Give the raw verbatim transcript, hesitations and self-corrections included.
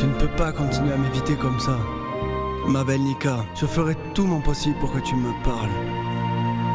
Tu ne peux pas continuer à m'éviter comme ça. Ma belle Nika, je ferai tout mon possible pour que tu me parles.